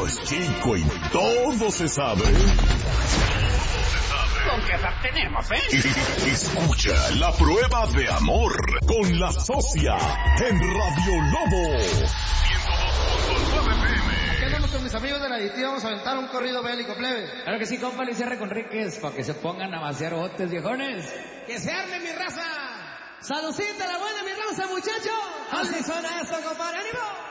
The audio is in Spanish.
mundo es chico y todo se sabe. ¿Con qué edad tenemos, Escucha La Prueba de Amor con La Socia en Radio Lobo. 102.9 PM. Aquí andamos con mis amigos del aditivo, vamos a aventar un corrido bélico, plebe. Claro que sí, compa Luis R. Conríquez, para que se pongan a vaciar botes, viejones. ¡Que se arme mi raza! ¡Salucita la buena, mi raza, muchachos! Así suena esto, compadre, ánimo.